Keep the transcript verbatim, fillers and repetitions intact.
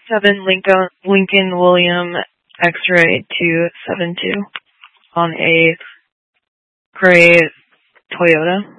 seven Lincoln, Lincoln William X-ray two seven two on a gray Toyota.